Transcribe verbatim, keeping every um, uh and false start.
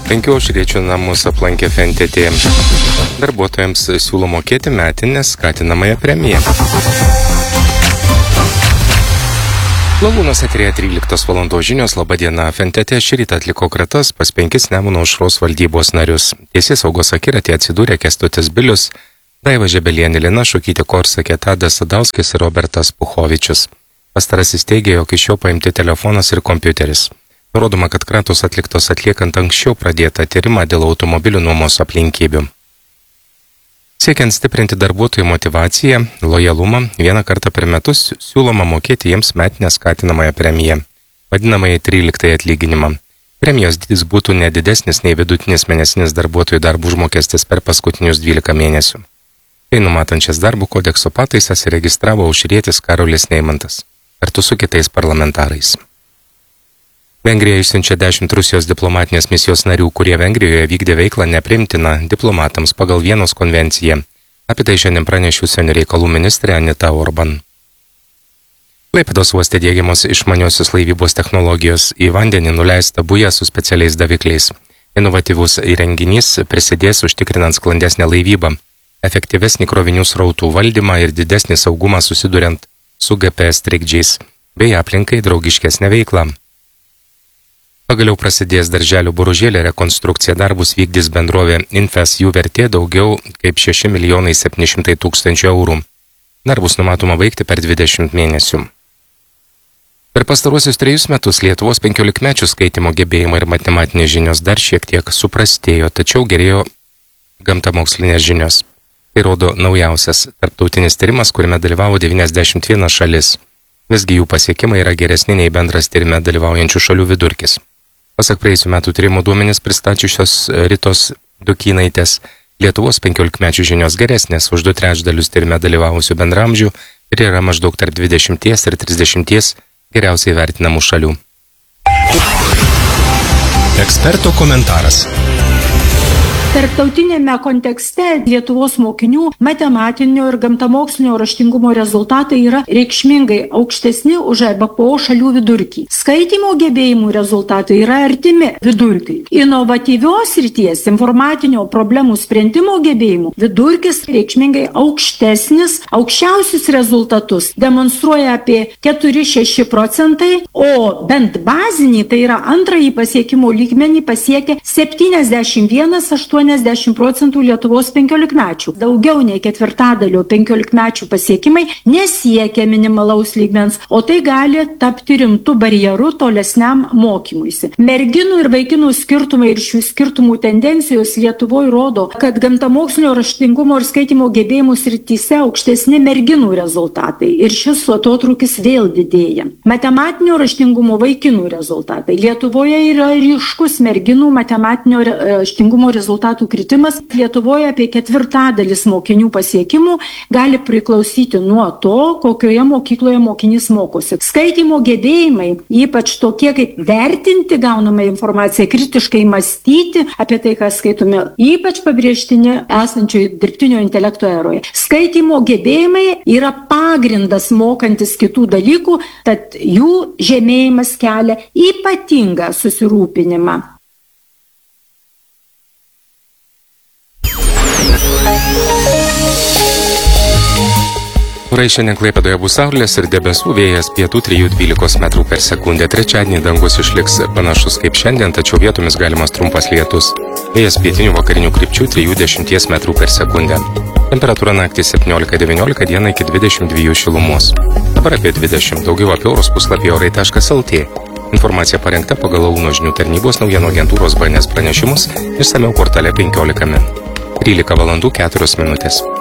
Penkių aušriečių namus aplankė F N T T. Darbuotojams siūlo mokėti metinę skatinamąją premiją. Lavūnos eteryje tryliktos valandos žinios. Labadiena. F N T T šį rytą atliko kratas pas penkis Nemuno aušros valdybos narius. Teisėsaugos akiratį atsidūrė Kęstutis Bilius, Daiva Žebelienė, Lina Šukytė Korsakė, Tadas Sadauskis ir Robertas Puchovičius. Pastarasis teigė, jog iš jo paimti telefonas ir kompiuteris. Nurodoma, kad kratos atliktos atliekant anksčiau pradėtą tyrimą dėl automobilių nuomos aplinkybių. Siekiant stiprinti darbuotojų motyvaciją, lojalumą, vieną kartą per metus siūloma mokėti jiems metinę skatinamąją premiją, vadinamąjį tryliktąjį atlyginimą. Premijos dydis būtų nedidesnis nei vidutinis mėnesinis darbuotojų darbų užmokestis per paskutinius dvylika mėnesių. Tai numatančias darbo kodekso pataisas įregistravo aušrietis Karolis Neimantas, kartu su kitais parlamentarais. Vengrija išsiunčia dešimt Rusijos diplomatinės misijos narių, kurie Vengrijoje vykdė veiklą nepriimtiną diplomatams pagal Vienos konvenciją. Apie tai šiandien pranešė užsienio reikalų ministrė Anita Orban. Klaipėdos uoste diegiamos išmaniosios laivybos technologijos, į vandenį nuleista buja su specialiais davikliais. Inovatyvus įrenginys prisidės užtikrinant sklandesnę laivybą, efektyvesnį krovinių srautų valdymą ir didesnį saugumą susiduriant su G P S trikdžiais, bei aplinkai draugiškesnę veiklą. Pagaliau prasidės darželių boružėlė rekonstrukcija, darbus vykdys bendrovė Infes, jų vertė daugiau kaip šeši milijonai septyni šimtai tūkstančių eurų. Darbus numatoma baigti per dvidešimt mėnesių. Per pastaruosius trejus metus Lietuvos penkiolikmečių skaitimo gebėjimai ir matematinės žinios dar šiek tiek suprastėjo, tačiau gerėjo gamtamokslinės žinios. Tai rodo naujausias tarptautinis tyrimas, kuriame dalyvavo devyniasdešimt viena šalis. Visgi jų pasiekimai yra geresni nei bendras tyrime dalyvaujančių šalių vidurkis. Pasak praėjusių metų tyrimų duomenys pristačiusios Ritos Dukynaitės, Lietuvos penkiolikmečių žinios geresnės už du trečdalius tyrime dalyvavusių bendramžių ir yra maždaug tarp dvidešimties ir trisdešimties geriausiai vertinamų šalių. Eksperto komentaras. Tarptautinėme kontekste Lietuvos mokinių matematinio ir gamtamokslinio raštingumo rezultatai yra reikšmingai aukštesni už E B P O šalių vidurkį. Skaitymo gebėjimų rezultatai yra artimi vidurkiui. Inovatyvios srities informatinio problemų sprendimo gebėjimų vidurkis reikšmingai aukštesnis, aukščiausius rezultatus demonstruoja apie keturi šeši procentai, o bent bazinį, tai yra antrąjį pasiekimo lygmenį pasiekia septyniasdešimt vienas aštuoniasdešimt procentų Lietuvos penkiolikmečių. Daugiau nei ketvirtadalio penkiolikmečių pasiekimai nesiekia minimalaus lygmens, o tai gali tapti rimtu barjeru tolesniam mokymuisi. Merginų ir vaikinų skirtumai ir šių skirtumų tendencijos Lietuvoje rodo, kad gamtamokslinio raštingumo ir skaitimo gebėjimų srityse aukštesni merginų rezultatai ir šis atotrūkis vėl didėja. Matematinio raštingumo vaikinų rezultatai. Lietuvoje yra ryškus merginų matematinio raštingumo rezultatų kritimas. Lietuvoje apie ketvirtadalis mokinių pasiekimų gali priklausyti nuo to, kokioje mokykloje mokinys mokosi. Skaitymo gebėjimai, ypač tokie kaip vertinti gaunamą informaciją, kritiškai mąstyti apie tai, ką skaitome, ypač pabrėžtini esančioje dirbtinio intelekto eroje. Skaitymo gebėjimai yra pagrindas mokantis kitų dalykų, tad jų žemėjimas kelia ypatingą susirūpinimą. Orai šiandien Klaipėdoje bus saulės ir debesų, vėjas pietų trijų dvylikos metrų per sekundę. Trečiadienį dangus išliks panašus kaip šiandien, tačiau vietomis galimas trumpas lietus. Vėjas pietinių vakarinių krypčių trijų dešimties metrų per sekundę. Temperatūra naktį septyniolika devyniolika, dieną iki dvidešimt dviejų šilumos. Dabar apie dvidešimt, daugiau apie orus puslapyje orai taškas el tė. Informacija parengta pagal Launo žinių tarnybos naujienų agentūros B N S pranešimus, išsamiau portale penkiolika min. trylika valandų keturios minutės.